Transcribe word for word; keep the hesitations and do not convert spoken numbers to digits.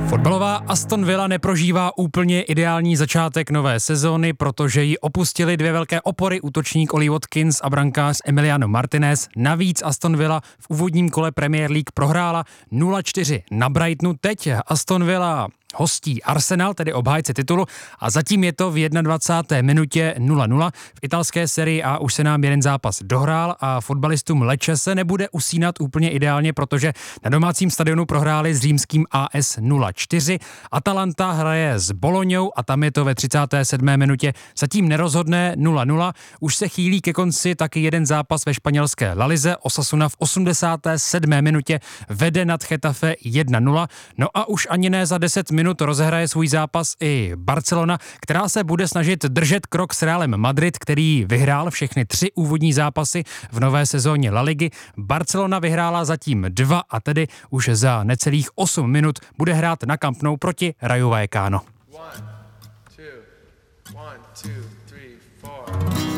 Fotbalová Aston Villa neprožívá úplně ideální začátek nové sezóny, protože ji opustili dvě velké opory, útočník Ollie Watkins a brankář Emiliano Martinez. Navíc Aston Villa v úvodním kole Premier League prohrála nula čtyři na Brightonu. Teď Aston Villa hostí Arsenal, tedy obhájce titulu, a zatím je to v dvacáté jedné minutě nula nula. V italské sérii A už se nám jeden zápas dohrál a fotbalistům Lecce se nebude usínat úplně ideálně, protože na domácím stadionu prohráli s římským A S nula čtyři. Atalanta hraje s Bolognou a tam je to ve třicáté sedmé minutě zatím nerozhodné nula nula. Už se chýlí ke konci taky jeden zápas ve španělské La Lize. Osasuna v osmdesáté sedmé minutě vede nad Getafe jedna nula. No a už ani ne za deset minut rozehraje svůj zápas i Barcelona, která se bude snažit držet krok s Realem Madrid, který vyhrál všechny tři úvodní zápasy v nové sezóně La Ligy. Barcelona vyhrála zatím dva a tedy už za necelých osm minut bude hrát na Camp Nou proti Rayo Vallecano. One, two, one, two, three, four.